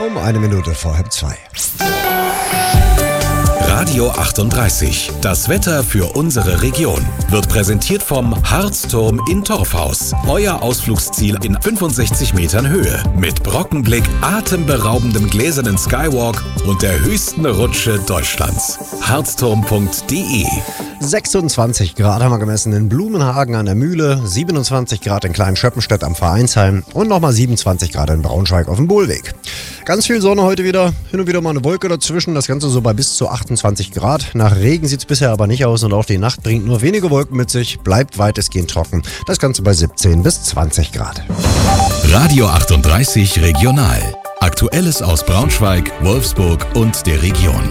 Eine Minute vor 2:30. Radio 38, das Wetter für unsere Region, wird präsentiert vom Harzturm in Torfhaus. Euer Ausflugsziel in 65 Metern Höhe. Mit Brockenblick, atemberaubendem gläsernen Skywalk und der höchsten Rutsche Deutschlands. Harzturm.de. 26 Grad haben wir gemessen in Blumenhagen an der Mühle, 27 Grad in Kleinschöppenstedt am Vereinsheim und nochmal 27 Grad in Braunschweig auf dem Bohlweg. Ganz viel Sonne heute wieder, hin und wieder mal eine Wolke dazwischen, das Ganze so bei bis zu 28 Grad. Nach Regen sieht es bisher aber nicht aus und auch die Nacht bringt nur wenige Wolken mit sich, bleibt weitestgehend trocken. Das Ganze bei 17 bis 20 Grad. Radio 38 Regional. Aktuelles aus Braunschweig, Wolfsburg und der Region.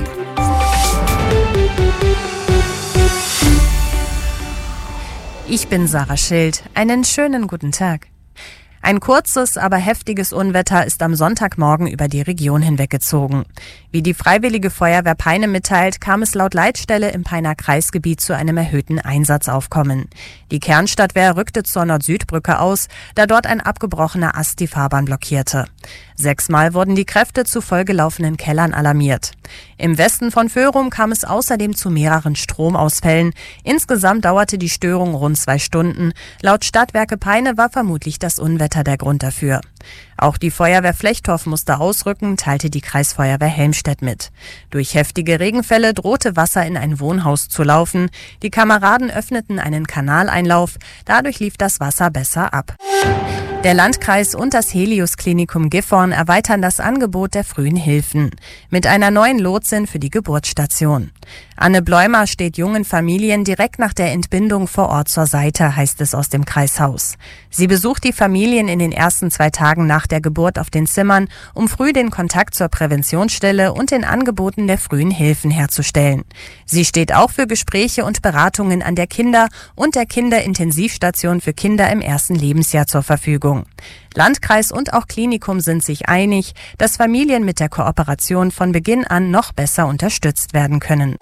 Ich bin Sarah Schild. Einen schönen guten Tag. Ein kurzes, aber heftiges Unwetter ist am Sonntagmorgen über die Region hinweggezogen. Wie die Freiwillige Feuerwehr Peine mitteilt, kam es laut Leitstelle im Peiner Kreisgebiet zu einem erhöhten Einsatzaufkommen. Die Kernstadtwehr rückte zur Nord-Süd-Brücke aus, da dort ein abgebrochener Ast die Fahrbahn blockierte. 6-mal wurden die Kräfte zu vollgelaufenen Kellern alarmiert. Im Westen von Föhrum kam es außerdem zu mehreren Stromausfällen. Insgesamt dauerte die Störung rund 2 Stunden. Laut Stadtwerke Peine war vermutlich das Unwetter der Grund dafür. Auch die Feuerwehr Flechtorf musste ausrücken, teilte die Kreisfeuerwehr Helmstedt mit. Durch heftige Regenfälle drohte Wasser in ein Wohnhaus zu laufen. Die Kameraden öffneten einen Kanaleinlauf. Dadurch lief das Wasser besser ab. Der Landkreis und das Helios-Klinikum Gifhorn erweitern das Angebot der frühen Hilfen mit einer neuen Lotsin für die Geburtsstation. Anne Bleumer steht jungen Familien direkt nach der Entbindung vor Ort zur Seite, heißt es aus dem Kreishaus. Sie besucht die Familien in den ersten 2 Tagen nach der Geburt auf den Zimmern, um früh den Kontakt zur Präventionsstelle und den Angeboten der frühen Hilfen herzustellen. Sie steht auch für Gespräche und Beratungen an der Kinder- und der Kinderintensivstation für Kinder im ersten Lebensjahr zur Verfügung. Landkreis und auch Klinikum sind sich einig, dass Familien mit der Kooperation von Beginn an noch besser unterstützt werden können.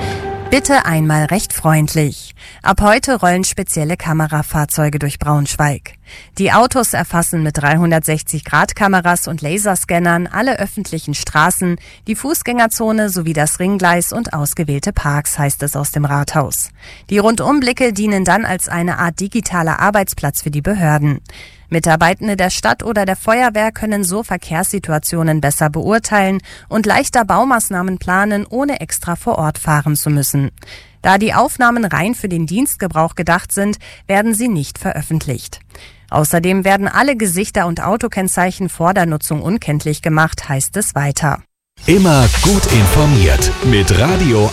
Bitte einmal recht freundlich. Ab heute rollen spezielle Kamerafahrzeuge durch Braunschweig. Die Autos erfassen mit 360-Grad-Kameras und Laserscannern alle öffentlichen Straßen, die Fußgängerzone sowie das Ringgleis und ausgewählte Parks, heißt es aus dem Rathaus. Die Rundumblicke dienen dann als eine Art digitaler Arbeitsplatz für die Behörden. Mitarbeitende der Stadt oder der Feuerwehr können so Verkehrssituationen besser beurteilen und leichter Baumaßnahmen planen, ohne extra vor Ort fahren zu müssen. Da die Aufnahmen rein für den Dienstgebrauch gedacht sind, werden sie nicht veröffentlicht. Außerdem werden alle Gesichter und Autokennzeichen vor der Nutzung unkenntlich gemacht, heißt es weiter. Immer gut informiert mit Radio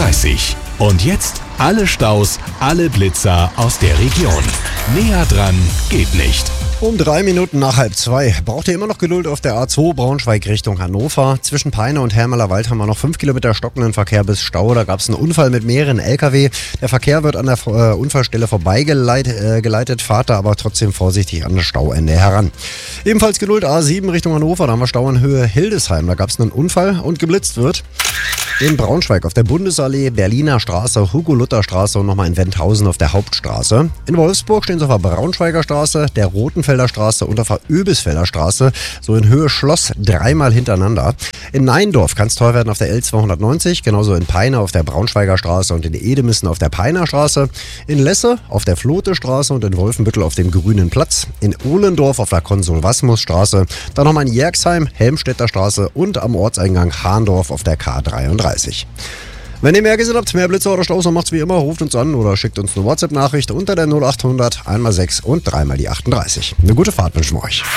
38. Und jetzt alle Staus, alle Blitzer aus der Region. Näher dran geht nicht. Um 3 Minuten nach 1:30 braucht ihr immer noch Geduld auf der A2 Braunschweig Richtung Hannover. Zwischen Peine und Hermelerwald haben wir noch 5 Kilometer stockenden Verkehr bis Stau. Da gab es einen Unfall mit mehreren LKW. Der Verkehr wird an der Unfallstelle vorbeigeleitet. Fahrt da aber trotzdem vorsichtig an das Stauende heran. Ebenfalls Geduld A7 Richtung Hannover. Da haben wir Stau in Höhe Hildesheim. Da gab es einen Unfall und geblitzt wird. In Braunschweig auf der Bundesallee, Berliner Straße, Hugo-Luther-Straße und nochmal in Wendhausen auf der Hauptstraße. In Wolfsburg stehen sie auf der Braunschweiger Straße, der Rotenfelder Straße und auf der Öbisfelder Straße, so in Höhe Schloss 3-mal hintereinander. In Neindorf kann es teuer werden auf der L290, genauso in Peine auf der Braunschweiger Straße und in Edemissen auf der Peiner Straße. In Lesse auf der Flote Straße und in Wolfenbüttel auf dem Grünen Platz. In Ohlendorf auf der Konsul-Wasmus-Straße. Dann nochmal in Jerxheim, Helmstedter Straße und am Ortseingang Hahndorf auf der K33. Wenn ihr mehr gesehen habt, mehr Blitzer oder Staus, dann macht's wie immer, ruft uns an oder schickt uns eine WhatsApp-Nachricht unter der 0800 1x6 und 3x die 38. Eine gute Fahrt wünschen wir euch.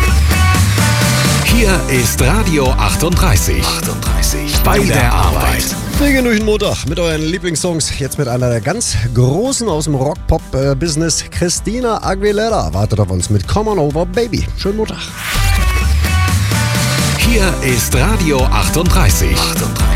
Hier ist Radio 38. Bei der Arbeit. Wir gehen durch den Montag mit euren Lieblingssongs. Jetzt mit einer der ganz Großen aus dem Rock-Pop-Business. Christina Aguilera wartet auf uns mit Come On Over Baby. Schönen Montag. Hier ist Radio 38.